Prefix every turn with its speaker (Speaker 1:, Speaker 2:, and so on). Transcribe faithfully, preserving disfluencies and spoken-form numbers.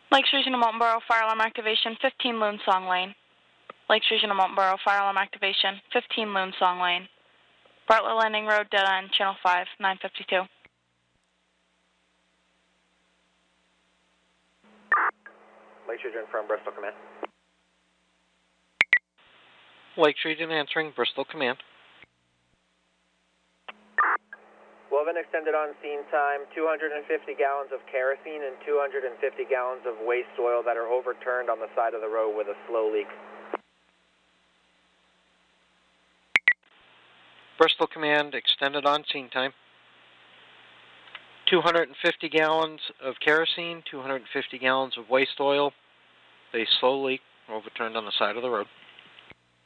Speaker 1: Lakes Region of Mountain Borough, fire alarm activation, fifteen Loonsong Lane. Lakes Region of Mountain Borough, fire alarm activation, fifteen Loonsong Lane. Bartlett Landing Road, dead end, channel five, nine fifty-two.
Speaker 2: Lakes Region from Bristol Command.
Speaker 3: Lakes Region answering, Bristol Command.
Speaker 2: We'll have an extended on-scene time, two hundred fifty gallons of kerosene and two hundred fifty gallons of waste oil that are overturned on the side of the road with a slow leak.
Speaker 3: Bristol Command, extended on-scene time. two hundred fifty gallons of kerosene, two hundred fifty gallons of waste oil. They slow leak, overturned on the side of the road.